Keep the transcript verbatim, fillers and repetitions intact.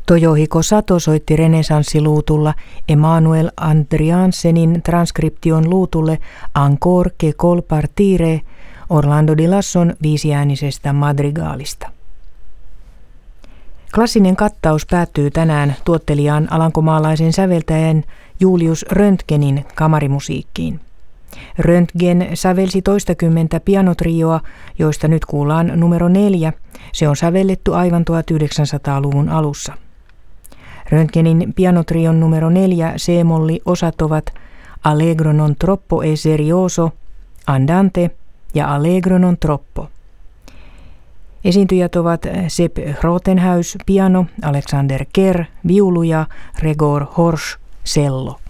Tojohiko Sato soitti renesanssiluutulla Emanuel Andriansenin transkription luutulle Encore che col partire Orlando di Lasson viisiäänisestä madrigaalista. Klassinen kattaus päättyy tänään tuottelijan alankomaalaisen säveltäjän Julius Röntgenin kamarimusiikkiin. Röntgen sävelsi toistakymmentä pianotrioa, joista nyt kuullaan numero neljä. Se on sävelletty aivan tuhatyhdeksänsataaluvun alussa. Röntgenin pianotrion numero neljä C-molli osat ovat Allegro non troppo e serioso, Andante ja Allegro non troppo. Esiintyjät ovat Sepp Rothenhaus piano, Alexander Kerr viulu ja Gregor Horsch cello.